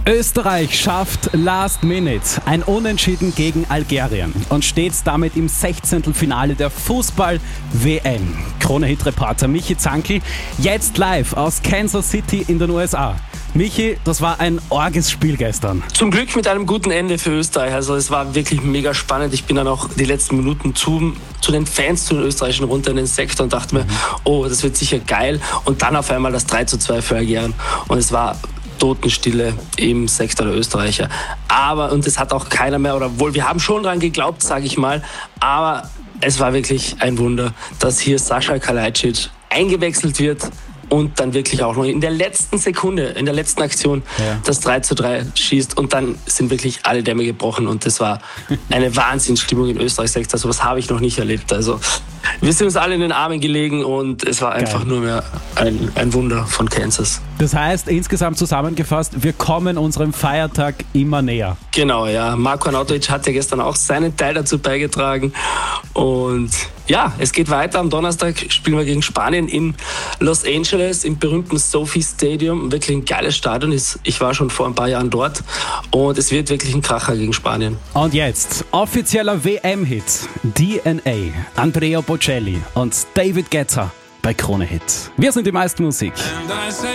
Österreich schafft Last Minute ein Unentschieden gegen Algerien und steht damit im 16. Finale der Fußball-WM. Krone-Hit-Reporter Michi Zankl, jetzt live aus Kansas City in den USA. Michi, das war ein orges Spiel gestern. Zum Glück mit einem guten Ende für Österreich. Also es war wirklich mega spannend. Ich bin dann auch die letzten Minuten zu den Fans, zu den Österreichern runter in den Sektor und dachte mir, oh, das wird sicher geil. Und dann auf einmal das 3:2 für Algerien. Und es war Totenstille im Sektor der Österreicher. Und es hat auch keiner mehr, oder wohl, wir haben schon dran geglaubt, sage ich mal, aber es war wirklich ein Wunder, dass hier Sascha Kalajdzic eingewechselt wird und dann wirklich auch noch in der letzten Sekunde, in der letzten Aktion das 3:3 schießt und dann sind wirklich alle Dämme gebrochen und das war eine Wahnsinnsstimmung im Österreich-Sektor. So was habe ich noch nicht erlebt. Also wir sind uns alle in den Armen gelegen und es war einfach nur mehr ein Wunder von Kansas. Das heißt, insgesamt zusammengefasst, wir kommen unserem Feiertag immer näher. Genau, ja. Marko Arnautovic hat ja gestern auch seinen Teil dazu beigetragen. Und ja, es geht weiter. Am Donnerstag spielen wir gegen Spanien in Los Angeles im berühmten SoFi Stadium. Wirklich ein geiles Stadion. Ich war schon vor ein paar Jahren dort. Und es wird wirklich ein Kracher gegen Spanien. Und jetzt offizieller WM-Hit. DNA, Andrea Bocelli und David Guetta bei Krone Hit. Wir sind die meiste Musik.